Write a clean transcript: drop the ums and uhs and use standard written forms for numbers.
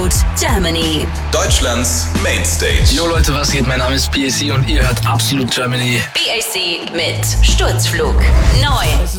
Absolut Germany. Deutschlands Mainstage. Jo Leute, was geht? Mein Name ist BAC und ihr hört Absolut Germany. BAC mit Sturzflug. Neu.